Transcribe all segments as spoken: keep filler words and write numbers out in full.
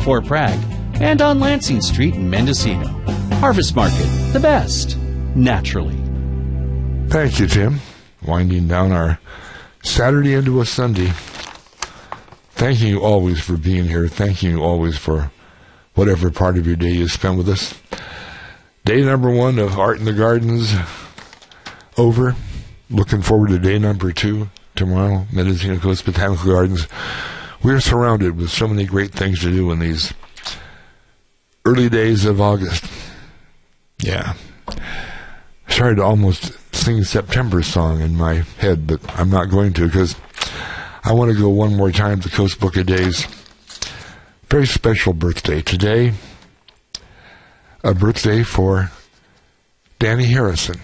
Fort Bragg, and on Lansing Street in Mendocino. Harvest Market, the best, naturally. Thank you, Tim. Winding down our Saturday into a Sunday. Thanking you always for being here. Thanking you always for whatever part of your day you spend with us. Day number one of Art in the Gardens over. Looking forward to day number two tomorrow, Mendocino Coast Botanical Gardens. We're surrounded with so many great things to do in these early days of August. Yeah. Started to almost sing September's song in my head, but I'm not going to because I want to go one more time to Coast Book of Days. Very special birthday today. A birthday for Danny Harrison.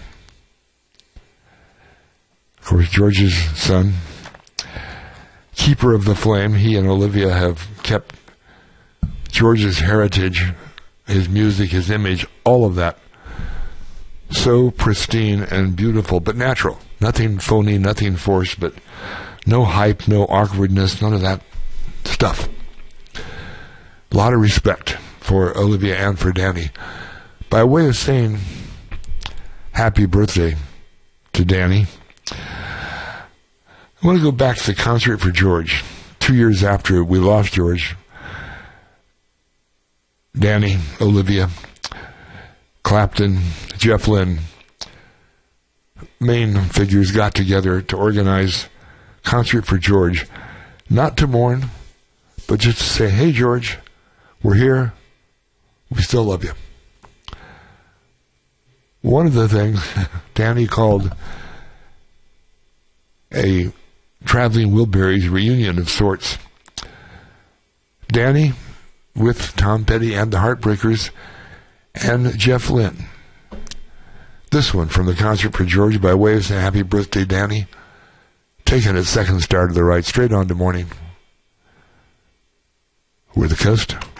Of course, George's son. Keeper of the Flame. He and Olivia have kept George's heritage, his music, his image, all of that so pristine and beautiful, but natural. Nothing phony, nothing forced, but no hype, no awkwardness, none of that stuff. A lot of respect for Olivia and for Danny. By way of saying happy birthday to Danny, I want to go back to the concert for George. Two years after we lost George, Danny, Olivia, Clapton, Jeff Lynne, main figures got together to organize Concert for George, not to mourn, but just to say, hey, George, we're here. We still love you. One of the things Danny called a Traveling Wilburys reunion of sorts. Danny with Tom Petty and the Heartbreakers and Jeff Lynne. This one from the Concert for George by way of saying happy birthday, Danny. Taking its second star to the right, straight on to morning. We're the Coast.